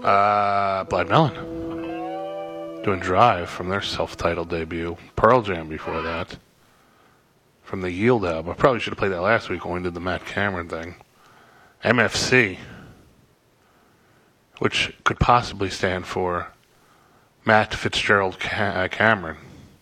Blind Melon. Doing Drive from their self-titled debut. Pearl Jam before that. From the Yield album. I probably should have played that last week when we did the Matt Cameron thing. MFC. Which could possibly stand for Matt Fitzgerald Cameron.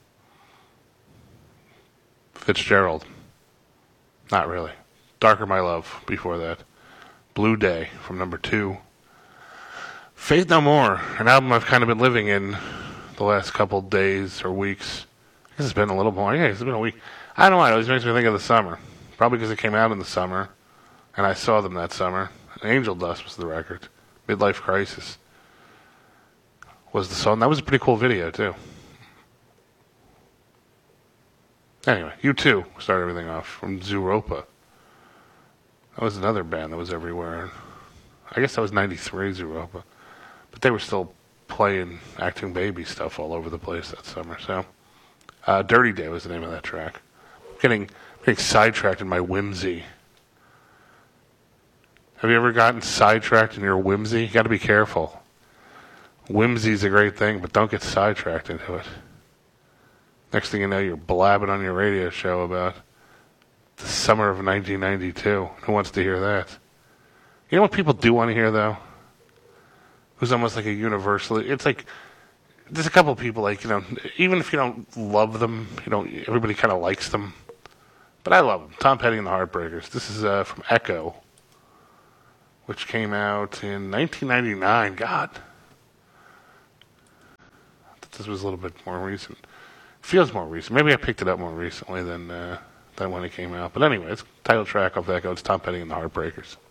Fitzgerald. Not really. Darker My Love before that. Blue Day from number 2. Faith No More, an album I've kind of been living in the last couple days or weeks. I guess it's been a little more. Yeah, it's been a week. I don't know. It always makes me think of the summer. Probably because it came out in the summer, and I saw them that summer. Angel Dust was the record. Midlife Crisis was the song. That was a pretty cool video, too. Anyway, U2 started everything off from Zooropa. That was another band that was everywhere. I guess that was 93, Zooropa. But they were still playing Acting Baby stuff all over the place that summer. So, Dirty Day was the name of that track. Getting sidetracked in my whimsy. Have you ever gotten sidetracked in your whimsy? You got to be careful. Whimsy's a great thing, but don't get sidetracked into it. Next thing you know, you're blabbing on your radio show about the summer of 1992. Who wants to hear that? You know what people do want to hear, though? It was almost like a universal. It's like there's a couple of people, like, even if you don't love them, everybody kind of likes them. But I love them. Tom Petty and the Heartbreakers. This is from Echo, which came out in 1999. God. I thought this was a little bit more recent. Feels more recent. Maybe I picked it up more recently than when it came out. But anyway, it's title track off Echo. It's Tom Petty and the Heartbreakers.